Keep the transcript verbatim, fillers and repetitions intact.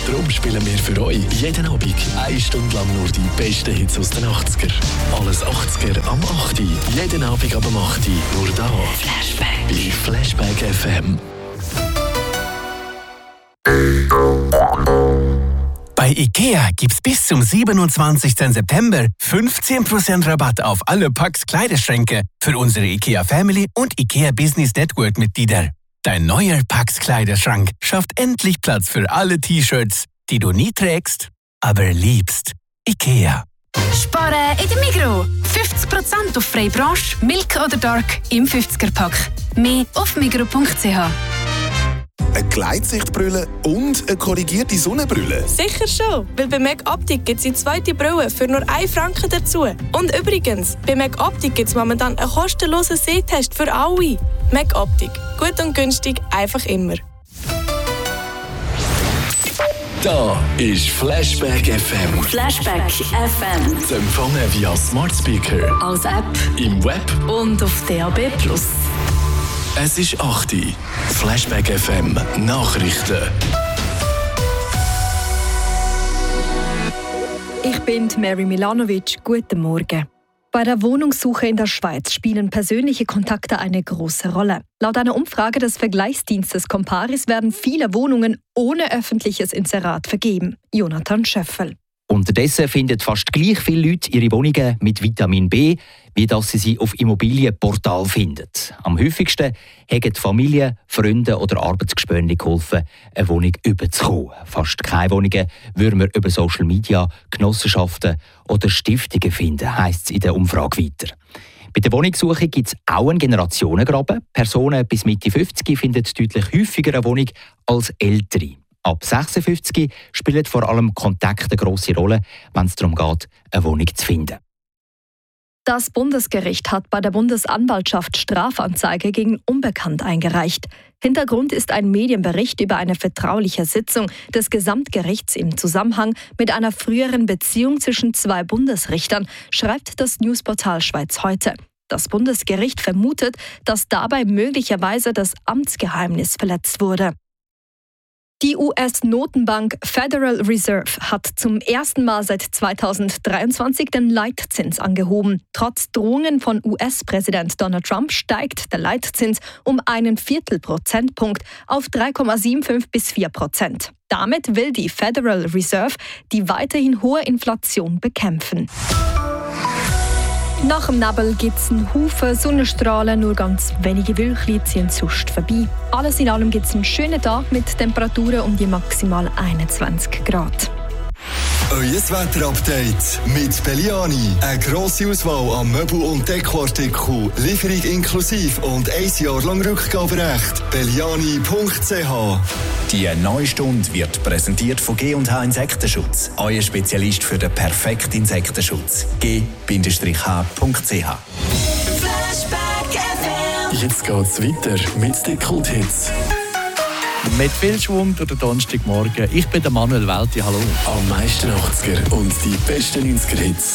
Darum spielen wir für euch jeden Abend eine Stunde lang nur die besten Hits aus den achtziger. Alles achtziger am acht Uhr. Jeden Abend ab dem acht Uhr. Nur da. Flashback. Bei Flashback F M. Bei IKEA gibt's bis zum siebenundzwanzigsten September fünfzehn Prozent Rabatt auf alle Pax Kleiderschränke für unsere IKEA Family und IKEA Business Network Mitglieder. Dein neuer Pax Kleiderschrank schafft endlich Platz für alle T-Shirts, die du nie trägst, aber liebst. IKEA. Sparen in der Migros. fünfzig Prozent auf freie Branche, Milk oder Dark im fünfziger-Pack. Mehr auf migros punkt c h. Eine Gleitsichtbrille und eine korrigierte Sonnenbrille? Sicher schon, weil bei Mac Optik gibt es die zweite Brille für nur einen Franken dazu. Und übrigens, bei Mac Optik gibt es momentan einen kostenlosen Sehtest für alle. Mac Optik. Gut und günstig, einfach immer. Da ist Flashback F M. Flashback F M. Zu empfangen via Smart Speaker, Als App im Web und auf D A B plus. Es ist acht Uhr. Flashback F M Nachrichten. Ich bin Mary Milanovic. Guten Morgen. Bei der Wohnungssuche in der Schweiz spielen persönliche Kontakte eine große Rolle. Laut einer Umfrage des Vergleichsdienstes Comparis werden viele Wohnungen ohne öffentliches Inserat vergeben. Jonathan Schöffel. Unterdessen finden fast gleich viele Leute ihre Wohnungen mit Vitamin B, wie dass sie sie auf Immobilienportal finden. Am häufigsten haben Familien, Freunde oder Arbeitsgespönli geholfen, eine Wohnung überzukommen. Fast keine Wohnungen würden wir über Social Media, Genossenschaften oder Stiftungen finden, heisst es in der Umfrage weiter. Bei der Wohnungssuche gibt es auch einen Generationengraben. Personen bis Mitte fünfzig finden deutlich häufiger eine Wohnung als Ältere. Ab sechsundfünfzig spielen vor allem Kontakte eine grosse Rolle, wenn es darum geht, eine Wohnung zu finden. Das Bundesgericht hat bei der Bundesanwaltschaft Strafanzeige gegen Unbekannt eingereicht. Hintergrund ist ein Medienbericht über eine vertrauliche Sitzung des Gesamtgerichts im Zusammenhang mit einer früheren Beziehung zwischen zwei Bundesrichtern, schreibt das Newsportal Schweiz heute. Das Bundesgericht vermutet, dass dabei möglicherweise das Amtsgeheimnis verletzt wurde. Die U S-Notenbank Federal Reserve hat zum ersten Mal seit zweitausenddreiundzwanzig den Leitzins angehoben. Trotz Drohungen von U S-Präsident Donald Trump steigt der Leitzins um einen Viertelprozentpunkt auf drei Komma fünfundsiebzig bis vier Prozent. Damit will die Federal Reserve die weiterhin hohe Inflation bekämpfen. Nach dem Nebel gibt es einen Haufen Sonnenstrahlen, nur ganz wenige Wölkchen ziehen sonst vorbei. Alles in allem gibt es einen schönen Tag mit Temperaturen um die maximal einundzwanzig Grad. Euer Wetterupdate mit Belliani. Eine grosse Auswahl an Möbel- und Dekoartikeln, Lieferung inklusive und ein Jahr lang Rückgaberecht. Belliani punkt c h. Die neue Stunde wird präsentiert von G und H Insektenschutz. Euer Spezialist für den perfekten Insektenschutz. G H punkt c h. Jetzt geht's weiter mit den Kulthits. Mit viel Schwung durch den Donnerstagmorgen. Ich bin der Manuel Welti, hallo. Am meisten achtziger und die besten neunziger Hits.